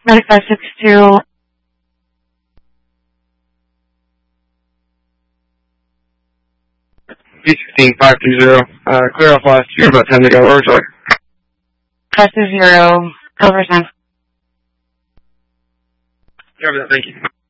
Medic 562. B16530. Clear off last year, about 10 to go. Or sorry. 520. Cover sign. Yeah, thank you.